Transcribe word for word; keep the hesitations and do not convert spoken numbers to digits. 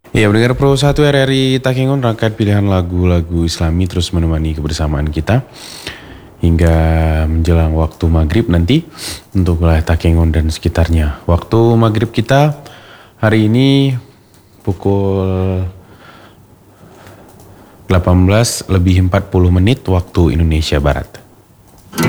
Ya, mendengar Pro satu R R I Takengon, rangkaian pilihan lagu-lagu Islami terus menemani kebersamaan kita hingga menjelang waktu maghrib nanti untuk wilayah Takengon dan sekitarnya. Waktu maghrib kita hari ini pukul delapan belas lebih empat puluh menit waktu Indonesia Barat.